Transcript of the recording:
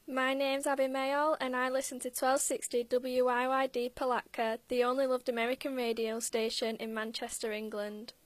My name's Abby Mayall and I listen to 1260 WYYD Palatka, the only loved American radio station in Manchester, England.